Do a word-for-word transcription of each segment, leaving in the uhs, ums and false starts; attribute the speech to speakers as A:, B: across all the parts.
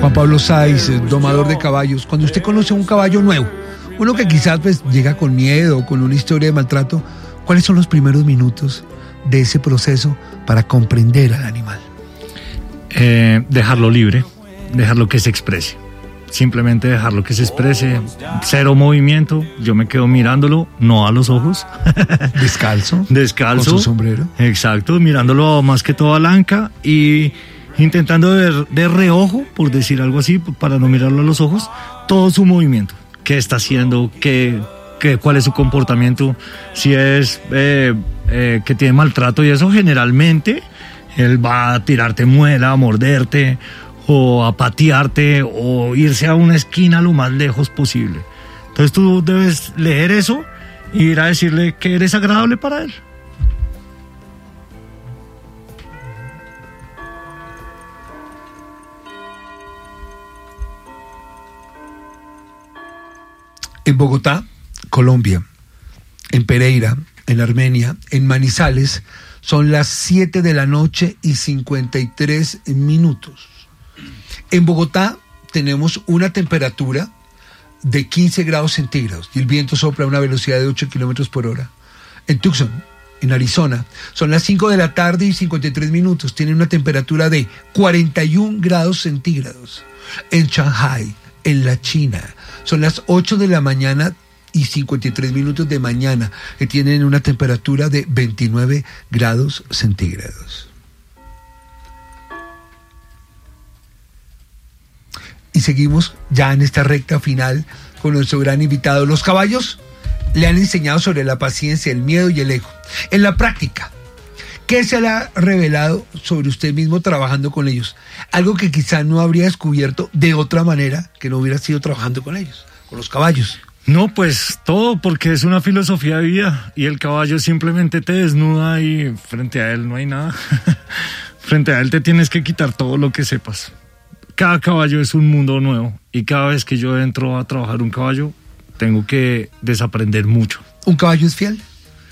A: Juan Pablo Sáiz, domador de caballos, cuando usted conoce un caballo nuevo, uno que quizás pues llega con miedo, con una historia de maltrato, ¿cuáles son los primeros minutos de ese proceso para comprender al animal?
B: Eh, dejarlo libre, dejarlo que se exprese. Simplemente dejarlo que se exprese, cero movimiento, yo me quedo mirándolo, no a los ojos.
A: Descalzo.
B: Descalzo.
A: Con su sombrero.
B: Exacto, mirándolo más que todo a la anca y intentando ver de reojo, por decir algo así, para no mirarlo a los ojos, todo su movimiento. ¿Qué está haciendo? ¿Qué, qué, cuál es su comportamiento? Si es eh, eh, que tiene maltrato y eso, generalmente él va a tirarte muela, a morderte, o a patearte, o irse a una esquina lo más lejos posible. Entonces tú debes leer eso y ir a decirle que eres agradable para él.
A: En Bogotá, Colombia, en Pereira, en Armenia, en Manizales, son las siete de la noche y cincuenta y tres minutos. En Bogotá tenemos una temperatura de quince grados centígrados y el viento sopla a una velocidad de ocho kilómetros por hora. En Tucson, en Arizona, son las cinco de la tarde y cincuenta y tres minutos. Tienen una temperatura de cuarenta y un grados centígrados. En Shanghai, en la China, son las ocho de la mañana y cincuenta y tres minutos de mañana, que tienen una temperatura de veintinueve grados centígrados. Y seguimos ya en esta recta final con nuestro gran invitado. Los caballos le han enseñado sobre la paciencia, el miedo y el ego. En la práctica, ¿qué se le ha revelado sobre usted mismo trabajando con ellos? Algo que quizá no habría descubierto de otra manera que no hubiera sido trabajando con ellos, con los caballos.
B: No, pues todo, porque es una filosofía de vida y el caballo simplemente te desnuda y frente a él no hay nada. Frente a él te tienes que quitar todo lo que sepas. Cada caballo es un mundo nuevo y cada vez que yo entro a trabajar un caballo tengo que desaprender mucho.
A: ¿Un caballo es fiel?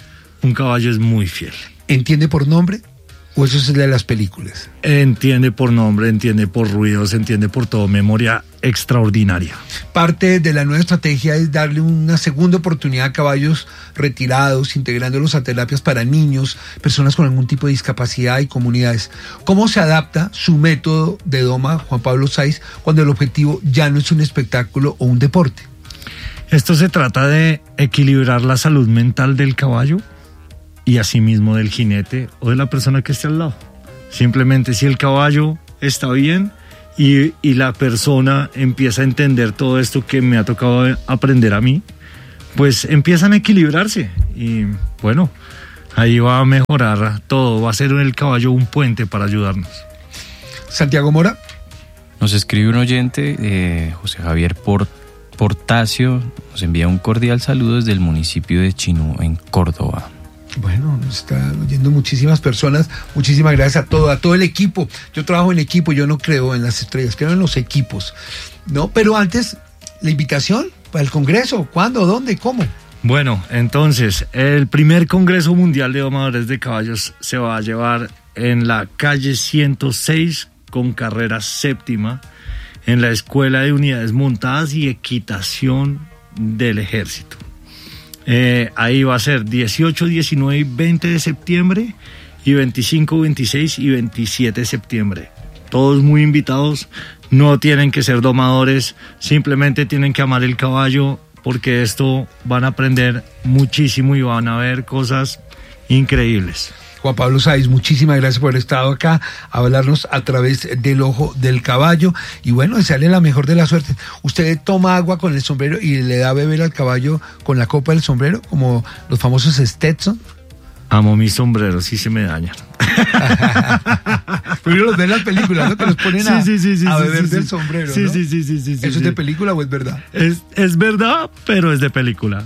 B: Un caballo es muy fiel.
A: ¿Entiende por nombre o eso es de las películas?
B: Entiende por nombre, entiende por ruidos, entiende por todo. Memoria extraordinaria.
A: Parte de la nueva estrategia es darle una segunda oportunidad a caballos retirados, integrándolos a terapias para niños, personas con algún tipo de discapacidad y comunidades. ¿Cómo se adapta su método de doma, Juan Pablo Sáiz, cuando el objetivo ya no es un espectáculo o un deporte?
B: Esto se trata de equilibrar la salud mental del caballo y asimismo del jinete o de la persona que esté al lado. Simplemente si el caballo está bien y, y la persona empieza a entender todo esto que me ha tocado aprender a mí, pues empiezan a equilibrarse y bueno, ahí va a mejorar todo, va a ser el caballo un puente para ayudarnos.
A: Santiago Mora.
C: Nos escribe un oyente, eh, José Javier Port, Portacio, nos envía un cordial saludo desde el municipio de Chinú, en Córdoba.
A: Bueno, nos están oyendo muchísimas personas. Muchísimas gracias a todo, a todo el equipo. Yo trabajo en equipo, yo no creo en las estrellas, creo en los equipos, ¿no? Pero antes, la invitación para el Congreso, ¿cuándo, dónde, cómo?
B: Bueno, entonces, el primer Congreso Mundial de Domadores de Caballos se va a llevar en la calle ciento seis con carrera séptima, en la Escuela de Unidades Montadas y Equitación del Ejército. Eh, ahí va a ser dieciocho, diecinueve y veinte de septiembre y veinticinco, veintiséis y veintisiete de septiembre. Todos muy invitados, no tienen que ser domadores, simplemente tienen que amar el caballo porque esto van a aprender muchísimo y van a ver cosas increíbles.
A: Juan Pablo Sáiz, muchísimas gracias por haber estado acá, a hablarnos a través del ojo del caballo y bueno, desearle la mejor de la suerte. ¿Usted toma agua con el sombrero y le da a beber al caballo con la copa del sombrero, como los famosos Stetson?
B: Amo mis sombreros, sí se me dañan.
A: Pero los ven en las películas, ¿no? Que los ponen a,
B: sí, sí, sí,
A: a
B: sí,
A: beber
B: sí,
A: del
B: sí.
A: sombrero,
B: sí,
A: ¿no?
B: Sí, sí, sí, sí, sí.
A: ¿Eso sí, es de película o es verdad?
B: Es, es verdad, pero es de película.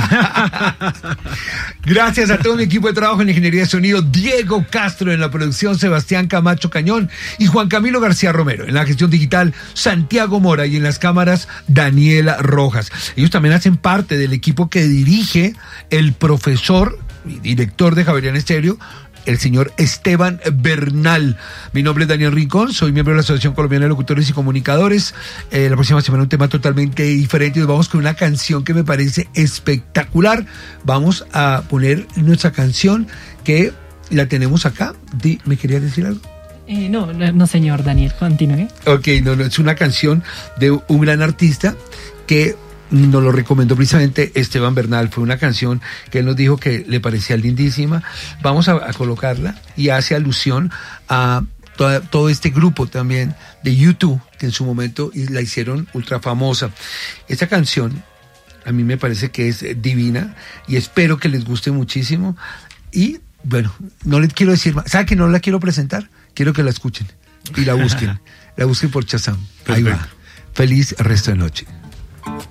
A: Gracias a todo mi equipo de trabajo en Ingeniería de Sonido, Diego Castro en la producción, Sebastián Camacho Cañón y Juan Camilo García Romero. En la gestión digital, Santiago Mora y en las cámaras, Daniela Rojas. Ellos también hacen parte del equipo que dirige el profesor y director de Javeriana Estéreo, el señor Esteban Bernal. Mi nombre es Daniel Rincón, soy miembro de la Asociación Colombiana de Locutores y Comunicadores. Eh, la próxima semana un tema totalmente diferente. Nos vamos con una canción que me parece espectacular. Vamos a poner nuestra canción que la tenemos acá. Di, ¿me querías decir algo?
D: Eh, no, no, señor Daniel, continúe.
A: Ok, no, no, es una canción de un gran artista que nos lo recomendó precisamente Esteban Bernal. Fue una canción que él nos dijo que le parecía lindísima. Vamos a, a colocarla y hace alusión a toda, todo este grupo también de YouTube que en su momento la hicieron ultra famosa. Esta canción a mí me parece que es divina y espero que les guste muchísimo. Y bueno, no les quiero decir más. ¿Sabe que no la quiero presentar? Quiero que la escuchen y la busquen. La busquen por Shazam. Ahí va. Feliz resto de noche.